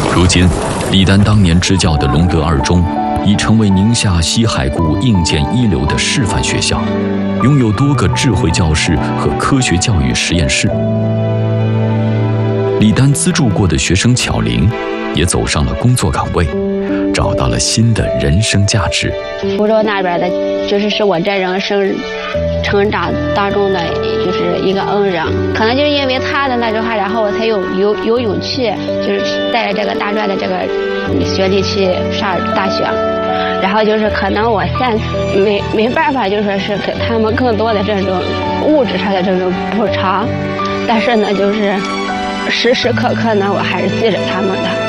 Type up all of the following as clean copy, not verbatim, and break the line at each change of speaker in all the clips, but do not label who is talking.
如今，李丹当年支教的隆德二中已成为宁夏西海固硬件一流的示范学校，拥有多个智慧教室和科学教育实验室。李丹资助过的学生巧玲也走上了工作岗位，找到了新的人生价值。
福州那边的，是我这人生成长当中的就是一个恩人，可能就是因为他的那句话，然后我才有勇气，就是带着这个大专的这个学历去上大学。然后就是可能我现在没办法，就说是给他们更多的这种物质上的这种补偿，但是呢，就是时时刻刻呢，我还是记着他们的。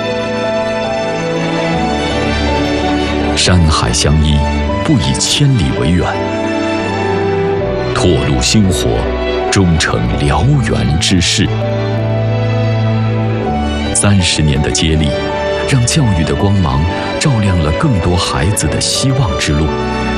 山海相依，不以千里为远。拓路星火，终成燎原之势。30年的接力，让教育的光芒照亮了更多孩子的希望之路。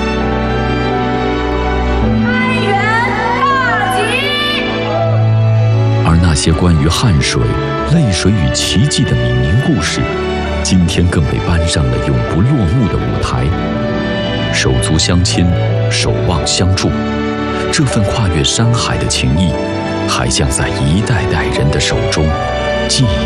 开元大吉！
而那些关于汗水、泪水与奇迹的闽宁故事，今天更被搬上了永不落幕的舞台。手足相亲，守望相助，这份跨越山海的情谊，还将在一代代人的手中继